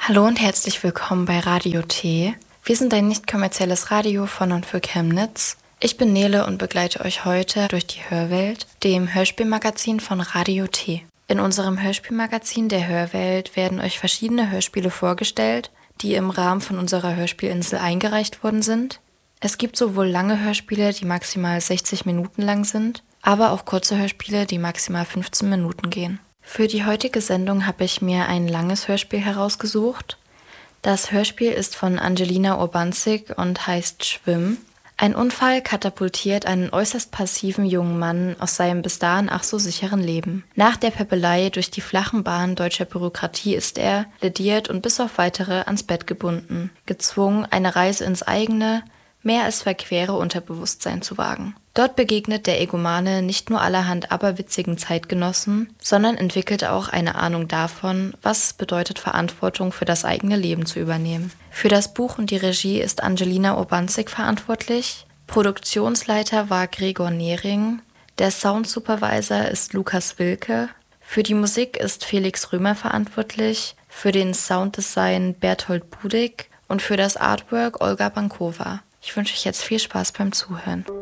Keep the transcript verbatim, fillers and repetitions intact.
Hallo und herzlich willkommen bei Radio T. Wir sind ein nicht kommerzielles Radio von und für Chemnitz. Ich bin Nele und begleite euch heute durch die Hörwelt, dem Hörspielmagazin von Radio T. In unserem Hörspielmagazin der Hörwelt werden euch verschiedene Hörspiele vorgestellt, die im Rahmen von unserer Hörspielinsel eingereicht worden sind. Es gibt sowohl lange Hörspiele, die maximal sechzig Minuten lang sind, aber auch kurze Hörspiele, die maximal fünfzehn Minuten gehen. Für die heutige Sendung habe ich mir ein langes Hörspiel herausgesucht. Das Hörspiel ist von Angelina Urbanzik und heißt Schwimm. Ein Unfall katapultiert einen äußerst passiven jungen Mann aus seinem bis dahin ach so sicheren Leben. Nach der Peppelei durch die flachen Bahnen deutscher Bürokratie ist er, lediert und bis auf Weitere ans Bett gebunden, gezwungen, eine Reise ins eigene, mehr als verquere Unterbewusstsein zu wagen. Dort begegnet der Egomane nicht nur allerhand aberwitzigen Zeitgenossen, sondern entwickelt auch eine Ahnung davon, was es bedeutet, Verantwortung für das eigene Leben zu übernehmen. Für das Buch und die Regie ist Angelina Urbanzik verantwortlich, Produktionsleiter war Gregor Nehring, der Soundsupervisor ist Lukas Wilke, für die Musik ist Felix Römer verantwortlich, für den Sounddesign Berthold Budig und für das Artwork Olga Bankova. Ich wünsche euch jetzt viel Spaß beim Zuhören.